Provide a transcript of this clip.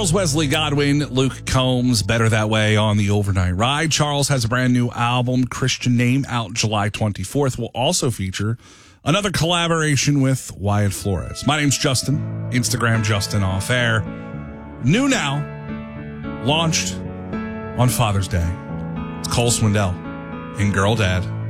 Charles Wesley Godwin, Luke Combs, Better That Way on the Overnight Ride. Charles has a brand new album, Christian Name, out July 24th. Will also feature another collaboration with Wyatt Flores. My name's Justin, Instagram Justin Off Air. New now, launched on Father's Day. It's Cole Swindell and Girl Dad.